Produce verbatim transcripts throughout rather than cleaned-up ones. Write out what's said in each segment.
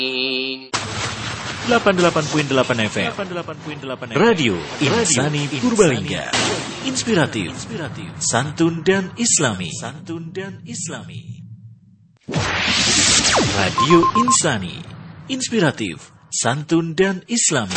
delapan puluh delapan koma delapan F M Radio Insani Purbalingga. Inspiratif, santun dan islami. Santun dan islami. Radio Insani, inspiratif, santun dan islami.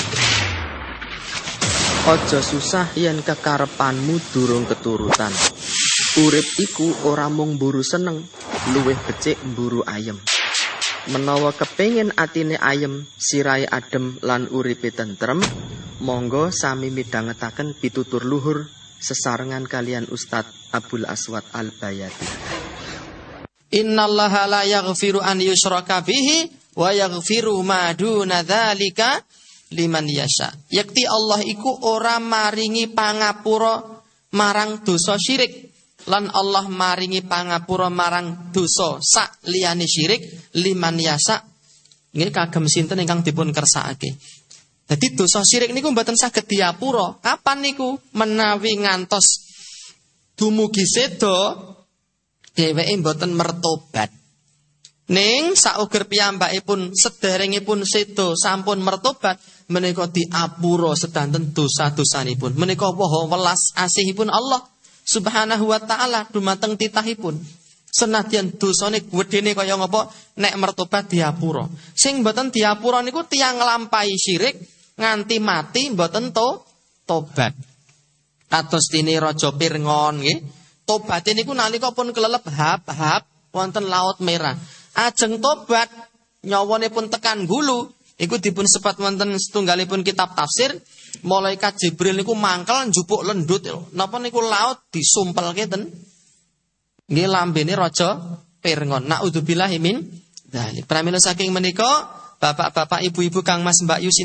Aja susah yen kekarepanmu durung keturutan. Urip iku ora mung mburu seneng, luwih becik mburu ayem. Menawa kepengin atine ayem, sirahe adem lan uripe tentrem, monggo sami midhangetaken pitutur luhur sesarengan kalian Ustadz Abdul Aswad Al-Bayati. Innallaha la yaghfiru an yushraka bihi wa yaghfiru ma duna dzalika liman yasha. Yakti Allah iku ora maringi pangapura marang dosa syirik. Lan Allah maringi pangapura marang dosa sak liyane syirik liman yasa. Nggih kagem sinten ingkang dipun kersakake. Dadi dosa syirik niku mboten saged diapura. Kapan niku? Menawi ngantos dumugi seda dheweke mboten mertobat. Ning sauger piyambakipun sederengipun seda sampun mertobat menika diapura sedanten dosa-dosanipun. Menika woh welas asihipun Allah Subhanahu wa ta'ala dumateng titahipun. Senadyan dosane gedene kaya ngapa nek mertobat diapura. Sing mboten diapura niku tiyang nglampahi syirik nganti mati mboten to tobat. Kados dene Raja Pirngon nggih. Tobate niku nalika pun kelelep hap-hap wonten Laut Merah. Ajeng tobat nyawanipun tekan gulu iku dipun sebat wonten setunggalipun kitab tafsir. Malaikat Jibril niku mangkel njupuk lendut napa niku laut disumpelke ten nggih lambene Raja Pirngon. Naudzubillahi min dzalik. Pramila saking menika bapak-bapak ibu-ibu Kang Mas Mbak Yusin